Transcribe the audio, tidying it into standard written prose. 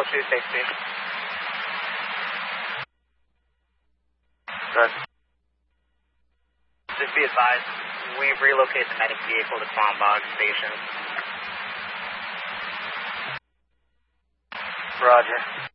2, safety. Roger. Just be advised, we've relocated the medic vehicle to Quambog Station. Roger.